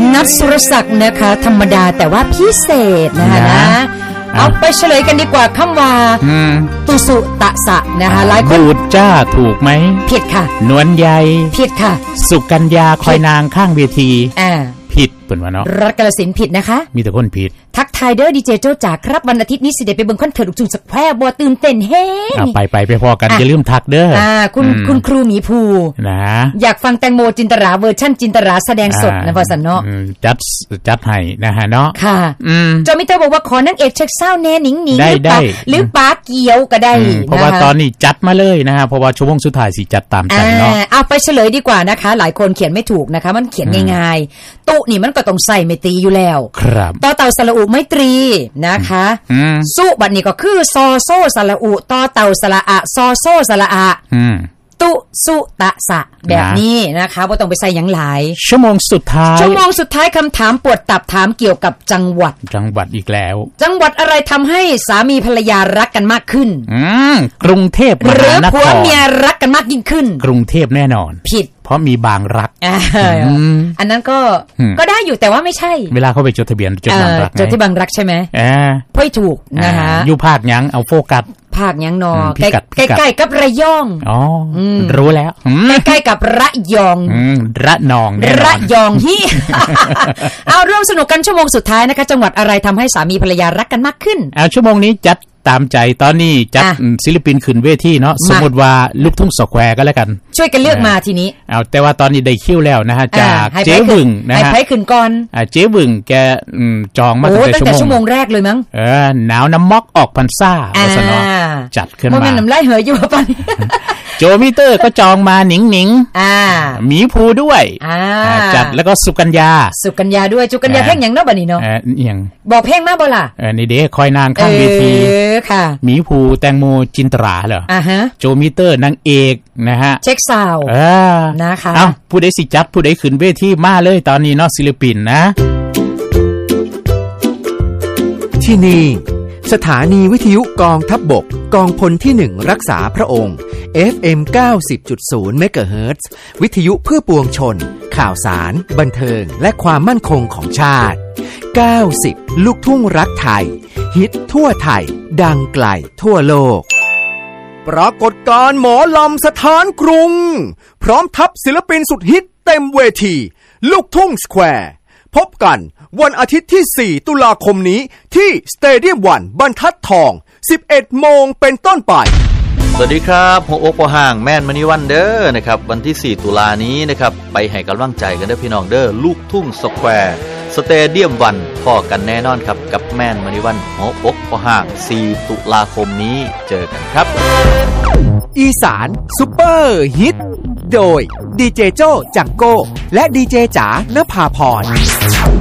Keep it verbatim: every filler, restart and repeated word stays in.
นัทสุรศักดิ์นะคะธรรมดาแต่ว่าพิเศษนะคะนะเอาไปเฉลยกันดีกว่าคำว่าตุสุตะสะนะคะหลายคนบูดจ้าถูกไหมผิดค่ะนวลใยผิดค่ะสุกัญญาคอยนางข้างเวทีอ่าผิดเปิ่นว่าเนาะรัฐกาฬสินธุ์ผิดนะคะมีแต่คนผิดทักทายเด้อดีเจโจ้จ๋าครับวันอาทิตย์นี้สิเดไปเบิ่งคอนเสิร์ตลูกทุ่งสแควร์บ่ตื่นเต้นแฮงไปไปไปพอกันอย่าลืมทักเด้ออ่าคุณคุณครูหมีภูนะอยากฟังแตงโมจินตราเวอร์ชั่นจินตราแสดงสดนะว่าซั่นเนาะจัดจัดให้นะฮะเนาะค่ะอืมจอมิเตอร์บอกว่าขอนางเอกเช็คเศร้าแน่หนิงหนิงหรือปาหรือปาเกียวก็ได้เพราะว่าตอนนี้จัดมาเลยนะฮะเพราะว่าชั่วโมงสุดท้ายสิจัดตามกันเนาะเอาไปเฉลยดีกว่านะคะหลายคนเขียนไม่ถูกนะคะมันเขียนง่ายๆตุนี่มันก็ต้องใส่ไมตรีอยู่แล้วครับต่อเต่าสระอุไมตรีนะคะสุบัดนี้ก็คือซอโซสระอุต่อเต่าสระอะซอโซสระอะตุสุตะสะแบบนี้นะคะบ่ต้องไปใส่หยังหลายชั่วโมงสุดท้ายชั่วโมงสุดท้ายคำถามปวดตับถามเกี่ยวกับจังหวัดจังหวัดอีกแล้วจังหวัดอะไรทำให้สามีภรรยารักกันมากขึ้นอืมกรุงเทพมหานครหรือผัวเมียรักกันมากยิ่งขึ้นกรุงเทพแน่นอนผิดเพราะมีบางรักอันนั้นก็ก็ได้อยู่แต่ว่าไม่ใช่เวลาเขาไปจดทะเบียนจดบางรักจดที่บางรักใช่ไหมพ่อยถูกนะคะอยู่ภาคยังเอาโฟกัสภาคยังนอใกล้ๆกับระยองอ๋อรู้แล้วใกล้ๆกับระยองระนองระยองที่เอาร่วมสนุกกันชั่วโมงสุดท้ายนะคะจังหวัดอะไรทำให้สามีภรรยารักกันมากขึ้นเอาชั่วโมงนี้จัดตามใจตอนนี้จัดศิลปินขึ้นเวทีเนาะสมมติว่าลูกทุ่งสแควร์ก็แล้วกันช่วยกันเลือกมาทีนี้เอาแต่ว่าตอนนี้ได้คิวแล้วนะฮะจากเจ๊วึงนะฮะให้ไผขึ้นก่อนอ่าเจ๊วึงแกจองมาตั้งแต่ชั่วโมงแรกเลยมั้งเออหนาวน้ำม็อกออกพรรษาว่าซะเนาะจัดขึ้นมาบ่แม่นน้ำลายเหยอยู่ป่ะโจมิเตอร์ก็จองมาหนิงหนิงอ่าหมีภูด้วยอ่าจัดแล้วก็สุกัญญาสุกัญญาด้วยสุกัญญาเพลงหยังเนาะบัดนี้เนาะเออหยังบอกเพลงมาบ่ล่ะเออนี่เด้คอยนางข้างเวทีเออค่ะหมีภูแตงโมจินตราเหรออ่าฮะโจมิเตอร์นางเอกนะฮะเช็คซาวเออนะคะเอ้าผู้ใดสิจัดผู้ใดขึ้นเวทีมาเลยตอนนี้เนาะศิลปินนะที่นี่สถานีวิทยุกองทัพบกกองพลที่หนึ่งรักษาพระองค์ เอฟ เอ็ม เก้าสิบจุดศูนย์ เมกะเฮิรตซ์ วิทยุเพื่อปวงชนข่าวสารบันเทิงและความมั่นคงของชาติเก้าสิบลูกทุ่งรักไทยฮิตทั่วไทยดังไกลทั่วโลกปรากฏการณ์หมอลำสถานกรุงพร้อมทัพศิลปินสุดฮิตเต็มเวทีลูกทุ่งสแควร์พบกันวันอาทิตย์ที่สี่ตุลาคมนี้ที่สเตเดียมวันบรรทัดทอง สิบเอ็ดโมงเป็นต้นไปสวัสดีครับหัวอกบ่ห่างแม่นมณีวันเด้อนะครับวันที่สี่ตุลานี้นะครับไปให้กำลังใจกันเด้อพี่น้องเด้อลูกทุ่งสแควร์สเตเดียมวันพอกันแน่นอนครับกับแม่นมณีวันหัวอกบ่ห่างสี่ตุลาคมนี้เจอกันครับอีสานซุปเปอร์ฮิตโดยดีเจโจ้จังโก้และดีเจจ๋านภาพร